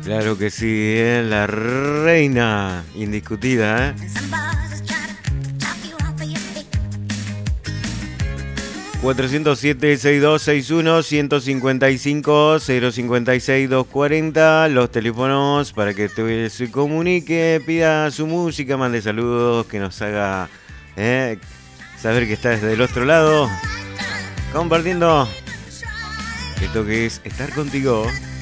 Claro que sí, la reina indiscutida, ¿eh? 407-6261, 155-056-240, los teléfonos para que se comunique, pida su música, mande saludos, que nos haga saber que está desde el otro lado, compartiendo esto que es estar contigo.